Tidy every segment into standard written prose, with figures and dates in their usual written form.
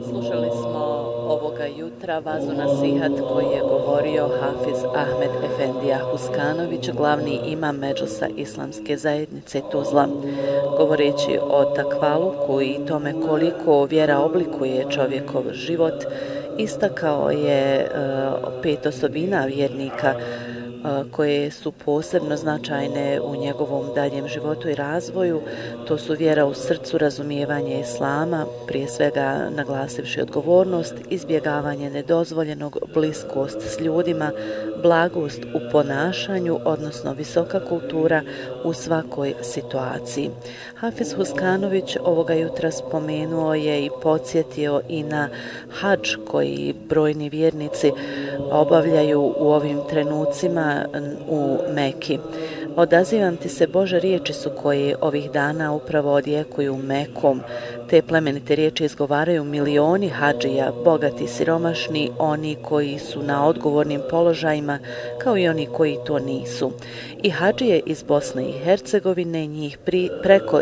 Slušali smo ovoga jutra vazu nasihat koji je govorio Hafiz Ahmed Efendija Huskanović, glavni imam Medžlisa Islamske zajednice Tuzla. Govoreći o takvaluku i tome koliko vjera oblikuje čovjekov život, istakao je 5 osobina vjernika koje su posebno značajne u njegovom daljem životu i razvoju. To su vjera u srcu, razumijevanje islama, prije svega naglasivši odgovornost, izbjegavanje nedozvoljenog, bliskost s ljudima, blagost u ponašanju, odnosno visoka kultura u svakoj situaciji. Hafiz Huskanović ovoga jutra spomenuo je i podsjetio i na hadž koji brojni vjernici obavljaju u ovim trenucima u Meki. Odazivam ti se, Bože, riječi su koje ovih dana upravo odjekuju Mekom. Te plemenite riječi izgovaraju milioni hadžija, bogati, siromašni, oni koji su na odgovornim položajima, kao i oni koji to nisu. I hadžije iz Bosne i Hercegovine, njih preko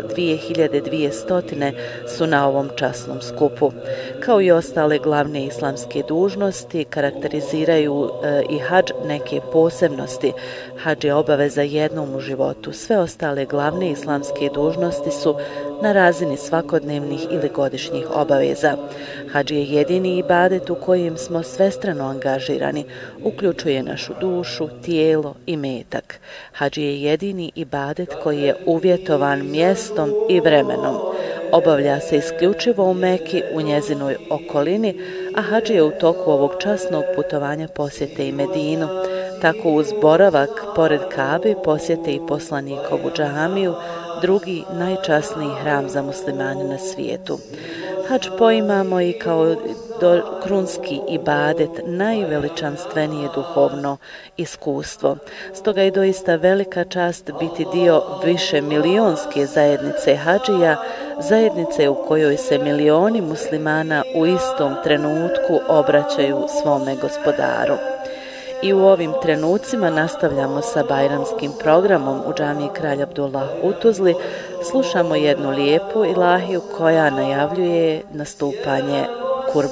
2200 su na ovom časnom skupu. Kao i ostale glavne islamske dužnosti, karakteriziraju i hadž neke posebnosti. Hadž je obaveza jednom u životu. Sve ostale glavne islamske dužnosti su na razini svakodnevnih ili godišnjih obaveza. Hadž je jedini ibadet u kojem smo svestrano angažirani, uključuje našu dušu, tijelo i metak. Hadž je jedini ibadet koji je uvjetovan mjestom i vremenom. Obavlja se isključivo u Meki, u njezinoj okolini, a hadž je u toku ovog časnog putovanja posjete i Medinu. Tako uz boravak pored Kabe posjete i poslanikovu džamiju, drugi najčasniji hram za muslimane na svijetu. Hadž poimamo i kao krunski ibadet, najveličanstvenije duhovno iskustvo. Stoga je doista velika čast biti dio više milionske zajednice hadžija, zajednice u kojoj se milioni muslimana u istom trenutku obraćaju svome gospodaru. I u ovim trenucima nastavljamo sa bajramskim programom u džamiji Kralj Abdullah u Tuzli. Slušamo jednu lijepu ilahiju koja najavljuje nastupanje